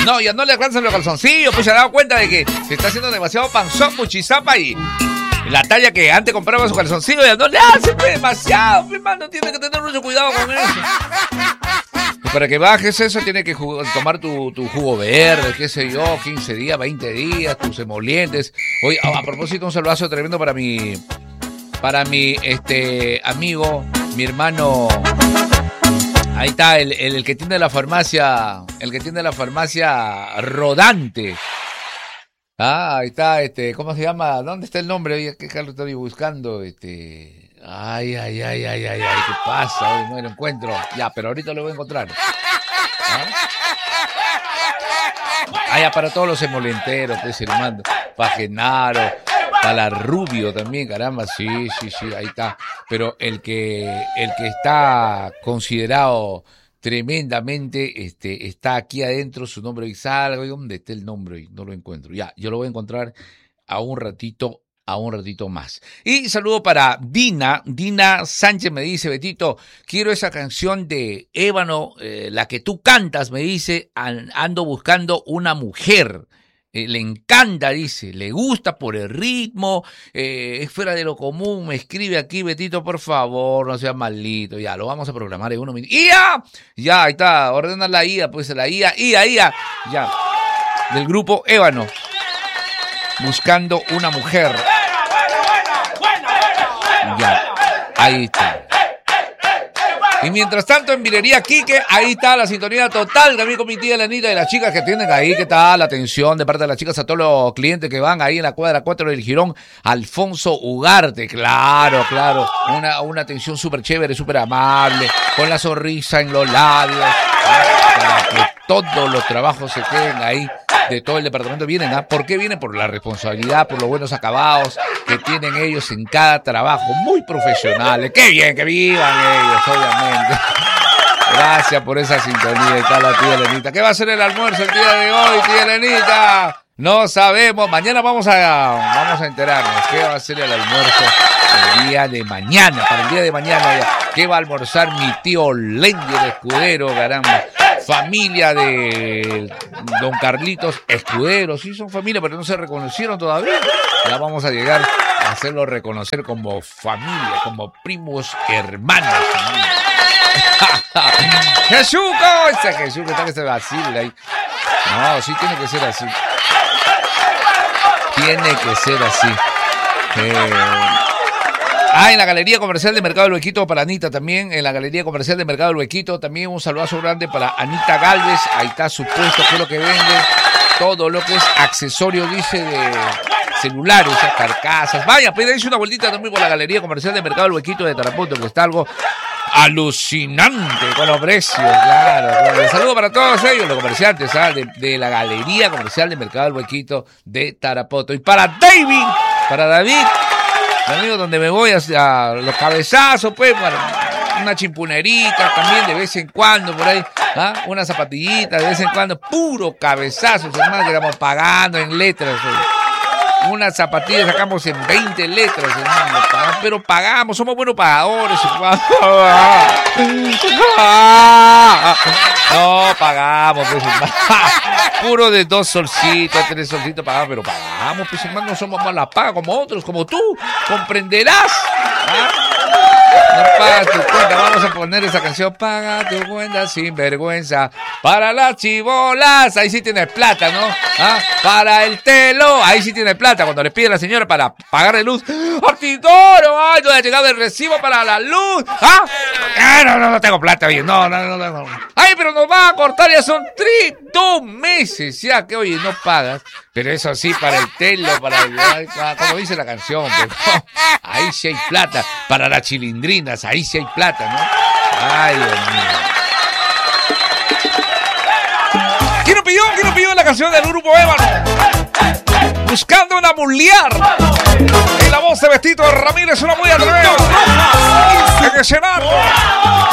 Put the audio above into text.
No, ya no le alcanzan los calzoncillos, pues se ha dado cuenta de que se está haciendo demasiado panzón, muchizapa y la talla que antes compraba su calzoncillo ya no le hace demasiado, mi hermano, tiene que tener mucho cuidado con eso. Y para que bajes eso, tiene que tomar tu jugo verde, qué sé yo, 15 días, 20 días, tus emolientes. Oye, a propósito, un saludazo tremendo para mi amigo, mi hermano. Ahí está, el que tiene la farmacia, Rodante. Ah, ahí está, ¿cómo se llama? ¿Dónde está el nombre? Oye, ¿qué lo estoy buscando? Ay, ¿qué pasa? Hoy no lo encuentro. Ya, pero ahorita lo voy a encontrar. Ah, ya, para todos los emolienteros, pues, hermano. Para Genaro, para Rubio también, caramba, sí, ahí está. Pero el que está considerado tremendamente, está aquí adentro, su nombre hoy salga. ¿Dónde está el nombre hoy? No lo encuentro. Ya, yo lo voy a encontrar a un ratito más. Y saludo para Dina Sánchez, me dice, Betito, quiero esa canción de Ébano, la que tú cantas, me dice, ando buscando una mujer. Le encanta, dice, le gusta por el ritmo, es fuera de lo común, me escribe aquí, Betito, por favor, no seas malito, ya, lo vamos a programar en 1 minuto. ¡Ya! Ahí está, ordena la IA, pues la IA, ya, del grupo Ébano, buscando una mujer. Ya, ahí está. Y mientras tanto, en Vinería Quique, ahí está la sintonía total también con mi tía Elenita y las chicas que tienen ahí, que tal la atención de parte de las chicas a todos los clientes que van ahí en la cuadra 4 del Jirón Alfonso Ugarte. Claro. Una atención súper chévere, súper amable, con la sonrisa en los labios, para que todos los trabajos se queden ahí. De todo el departamento vienen, ¿por qué vienen? Por la responsabilidad, por los buenos acabados que tienen ellos en cada trabajo, muy profesionales. ¡Qué bien que vivan ellos, obviamente! Gracias por esa sintonía, está la tía Elenita. ¿Qué va a ser el almuerzo el día de hoy, tía Elenita? No sabemos, mañana vamos a enterarnos qué va a ser el almuerzo el día de mañana, para el día de mañana ya. ¿Qué va a almorzar mi tío Lenger Escudero, caramba? Familia de don Carlitos Escudero, sí son familia, pero no se reconocieron todavía. Ya vamos a llegar a hacerlo reconocer como familia, como primos hermanos. Jesús, ¿cómo está Jesús? Que está que se vacila ahí. No, sí tiene que ser así. Tiene que ser así. En la Galería Comercial de Mercado del Huequito para Anita también. En la Galería Comercial de Mercado del Huequito también un saludazo grande para Anita Galvez. Ahí está su puesto, que es lo que vende. Todo lo que es accesorio, dice, de celulares, carcasas. Vaya, pédense una vueltita también por la Galería Comercial de Mercado del Huequito de Tarapoto, que está algo alucinante con los precios, claro. Un saludo para todos ellos, los comerciantes, de la Galería Comercial de Mercado del Huequito de Tarapoto. Y para David, mi amigo, donde me voy hacia los cabezazos, pues, para una chimpunerita también de vez en cuando, por ahí, una zapatillita de vez en cuando, puro cabezazos, hermano, que estamos pagando en letras, unas zapatillas sacamos en 20 letras, hermano, pero pagamos, somos buenos pagadores, no, pagamos, pues, puro de 2 solcitos, 3 solcitos pagamos, pero pagamos, pues, hermano, no somos malas pagas como otros, como tú, comprenderás. No pagas tu cuenta, vamos a poner esa canción, paga tu cuenta sin vergüenza, para las chibolas, ahí sí tienes plata, ¿no? Para el telo, ahí sí tienes plata, cuando le pide a la señora para pagar de luz, ¡Artidoro! ¡Ay, no ha llegado el recibo para la luz! No tengo plata, oye, no. ¡Ay, pero nos va a cortar, ya son 2 meses, ya que, oye, no pagas! Pero eso sí, para el telo, como dice la canción, pues, ahí sí hay plata, para las chilindrinas, ahí sí hay plata, ¿no? Ay, Dios mío. ¿Quién pidió la canción del grupo Ébano? Buscando una muliar. Y la voz de Betito Ramírez, una muy atrevida. En escenario.